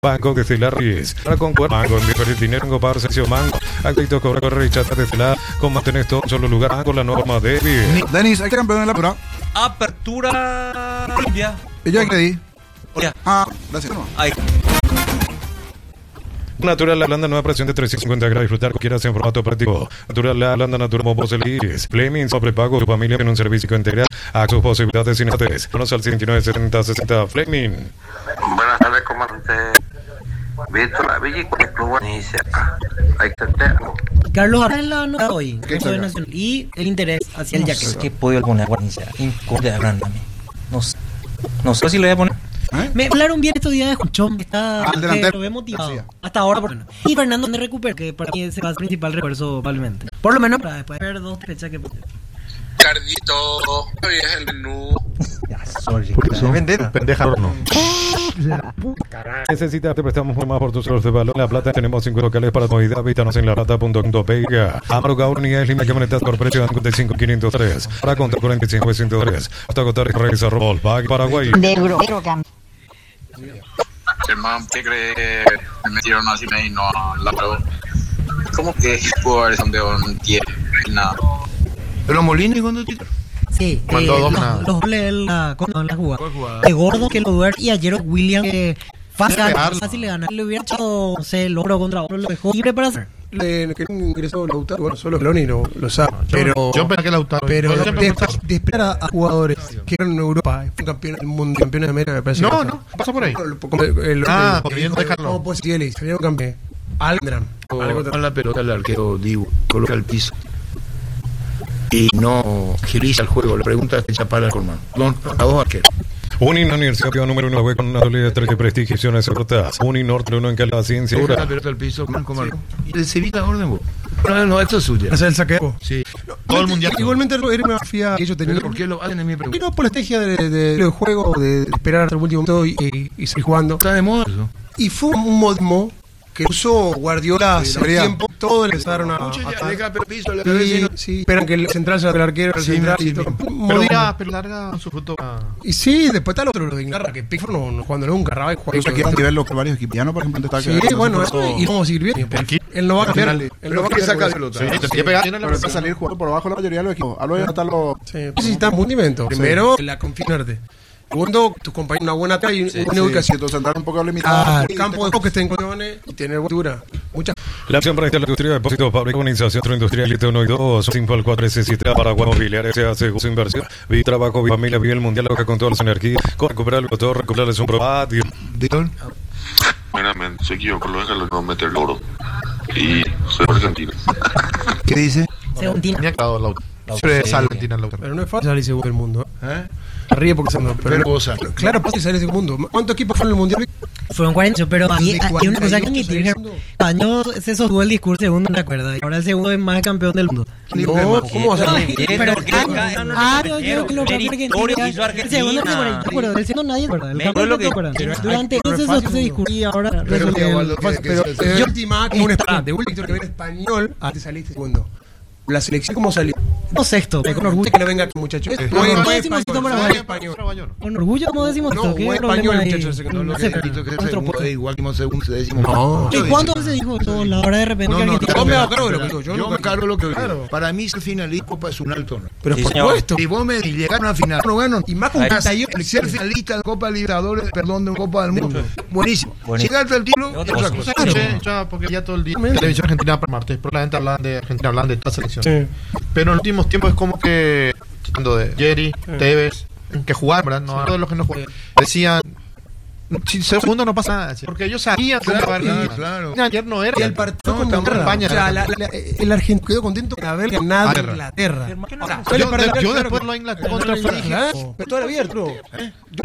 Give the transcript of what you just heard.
Banco de Celarris. Para concuer mango en diferente dinero para sección mango. Actito cobra corre y chata de Celar. Con mantener todo en solo lugar con la norma de bien. Denis, hay que campeón en la apertura. Apertura limpia. Y yo aquí Ya. Gracias. Ahí. Natural la blanda, nueva presión de 350 grados. Disfrutar cualquiera sea en formato práctico. Natural la blanda, natural como vos elegís. Fleming sobre pago. Tu familia en un servicio integral a sus posibilidades sin antes. Conoce al 597060 Fleming. Buenas tardes, comandante. Víctor La Villa y Club inicia acá. Hay que tener. Carlos Arrela no hoy. ¿Qué Uso de saca? Nacional. Y el interés hacia el Jack. ¿Qué puedo poner guardia? Incordia grande a mí. No sé si le voy a poner. Me hablaron bien estos días de Juchón, que está el delantero. lo ve motivado. García. Hasta ahora, por lo menos. Y Fernando de recupera, que para mí ese va a ser el principal refuerzo, probablemente. Por lo menos para después de ver 2 fechas que. Cardito, hoy es el menú. Ya, sorry. Pendeja horno. Necesitas, te prestamos más por tus euros de valor. En La Plata tenemos 5 locales para tu vida. Visítanos en laplata.com.pega. Amaro Gaurni es línea camionetas por precio de 55,503. Para contar 45,103. Hasta agotar y realizar Volkswagen Paraguay. Hermano, ¿qué cree que me metieron así y no la paró? ¿Cómo que jugadores donde no entiende nada? Pero Molina y cuando titular. Sí, Mandó dos los nada. goles en la jugada. De Gordo que lo duer y ayer William que fácil le gana. Le hubiera echado, no sé, el logro contra otro, lo dejó libre para hacer. Que ingresó Lautaro, bueno, solo Scaloni lo sabe, pero Yo pensé que Lautaro. pero Siempre de esperar a jugadores que eran en Europa, fue campeón del mundo, campeones de América, me parece. No, pasa por ahí. Queriendo dejarlo. ¿Cómo puede ser él? Salieron campeón. Almendran. Con la pelota el arquero Dibu coloca el piso y no agiliza el juego. Le pregunta a Chapala al Colmán. A dos arqueros. Unin, Universidad Privada número 1 con una doble de 3 de prestigio y acciones cortas. Unin Norte 1 en calidad ciencia. Deja la pelota al piso, como y se evita orden. No, esto es suya. Hacer el saqueo. Sí. Todo el mundial. Igualmente era una fía que ellos tenían. ¿Por qué lo hacen en mi Y pregunta? no por la estrategia de juego, de esperar hasta el último momento y seguir jugando. Está de moda eso. Y fue un modismo que usó Guardiola hace un tiempo. Todos le empezaron a. Deja el piso, le Sí, esperan que el central sea el arquero, el central y todo. Pero Modismo. dirá, pero larga su fruto. Y sí, después está el otro, lo de Inglaterra, que Pickford no jugando nunca, Rabat Eso hay que ver los varios equipos. Ya no, por ejemplo, está Sí, bueno, y vamos a seguir bien. Él no va a cambiar. Él no va a cambiar. saca la pelota. Sí, te tiene que pegar. Pero va a salir jugando por abajo la mayoría de los equipos. Hablo de hasta los. Sí, necesitas movimiento. Primero, la confianza. Segundo, tus compañeros una buena atrás y una ubicación. Si central un poco limitado. El campo de juego que esté en condiciones y tener altura. Muchas. La opción para instalar la industria de depósitos fábrica, organización industrial 1 y 2, 5 al 4 S7 Paraguay Mobiliaria, se hace su inversión. Vi trabajo, vi familia, vi el mundial, lo que con todas las energías, con recuperar todo, recuperarles un probado. Meramente, se equivocó, lo deja no meter oro. Y soy argentino. ¿Qué dice? Seguntina. Tenía quedado Lautaro. Siempre sale Argentina en Lautaro. Pero no es fácil salir segundo del mundo. Ríe porque se pero cosa. claro, fácil salir segundo del mundo. ¿Cuántos equipos fueron en el mundial? Fueron 40, pero hay una cosa que 48 admitir. segundo. Años se sostuvo el discurso segundo, ¿te acuerdas? Ahora el segundo es más campeón del mundo. No, ¿cómo va a ser? Pero yo que lo que el segundo no se acuerda, el segundo nadie se acuerda, el campeón no se acuerda. Durante eso se discutía, ahora Pero yo última como un español, de último que ver español, antes saliste segundo. La selección cómo salió. no sexto. Con orgullo que le venga muchachos. ¿Cómo decimos esto para Buen español? español. Con orgullo, ¿cómo decimos No, esto? ¿Qué buen problema español, hay? muchachos. No sé, pero otro poco. Igual que segundo, décimo. No. ¿Y cuánto se dijo todo? La hora de repente que Argentina. Yo me hago cargo de lo que digo. Yo me cargo lo que digo. Claro. Para mí, el finalista Copa es un alto honor. Pero Sí, por señor. supuesto. Y vos me decís, llegaron a final, no ganan. Y más con Ahí. 48 El ser finalista de Copa Libertadores, perdón, de Copa del Mundo. Buenísimo. Llegaste al título, Otra otra cosa. cosa. Escuché, ya, porque ya todo el día televisión argentina para martes, probablemente hablan de Argentina, hablan de esta selección. Sí. Pero en los últimos tiempos es como que, hablando de Jerry, Tevez, que jugaban, ¿verdad? No, todos los que no juegan, decían, si segundo no pasa nada, porque ellos sabían cómo Claro, va a ganar. claro. Ayer no era. Y el partido con no, Inglaterra. España. O sea, el argentino quedó contento con haber ganado a Inglaterra. Yo después lo Inglaterra contra Francia. Claro, pero todo era abierto. Yo